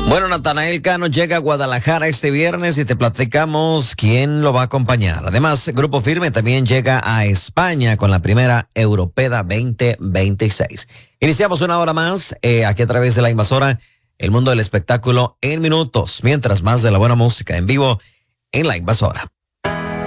Bueno, Natanael Cano llega a Guadalajara este viernes y te platicamos quién lo va a acompañar. Además, Grupo Firme también llega a España con la primera Europeda 2026. Iniciamos una hora más aquí a través de la Invasora, el mundo del espectáculo en minutos, mientras más de la buena música en vivo en la Invasora.